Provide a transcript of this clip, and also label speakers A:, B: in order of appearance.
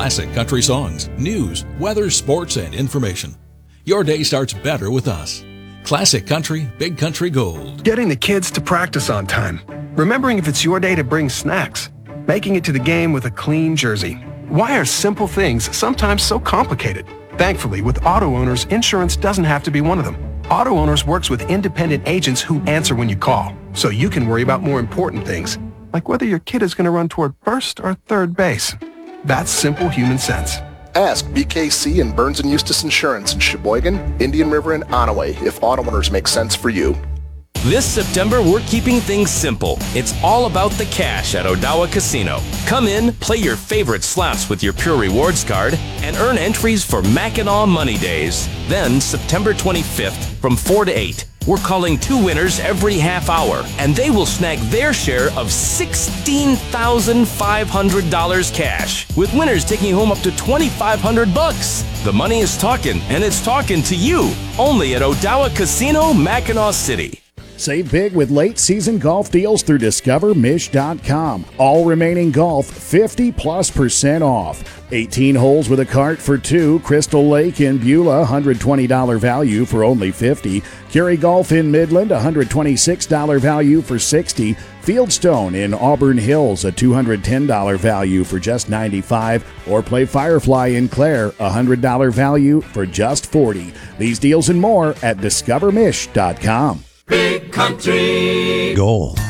A: classic country songs, news, weather, sports, and information. Your day starts better with us. Classic Country, Big Country Gold.
B: Getting the kids to practice on time. Remembering if it's your day to bring snacks. Making it to the game with a clean jersey. Why are simple things sometimes so complicated? Thankfully, with Auto Owners, insurance doesn't have to be one of them. Auto Owners works with independent agents who answer when you call, so you can worry about more important things, like whether your kid is going to run toward first or third base. That's simple human sense.
C: Ask BKC and Burns & Eustace Insurance in Sheboygan, Indian River, and Onaway if Auto Owners make sense for you.
D: This September, we're keeping things simple. It's all about the cash at Odawa Casino. Come in, play your favorite slots with your Pure Rewards card, and earn entries for Mackinac Money Days. Then, September 25th, from 4 to 8, we're calling 2 winners every half hour, and they will snag their share of $16,500 cash, with winners taking home up to $2,500. The money is talking, and it's talking to you, only at Odawa Casino, Mackinac City.
E: Save big with late season golf deals through DiscoverMish.com. All remaining golf 50+% off. 18 holes with a cart for 2. Crystal Lake in Beulah, $120 value for only $50. Curie Golf in Midland, $126 value for $60. Fieldstone in Auburn Hills, a $210 value for just $95. Or play Firefly in Clare, $100 value for just $40. These deals and more at DiscoverMish.com.
F: Big Country
G: Gold.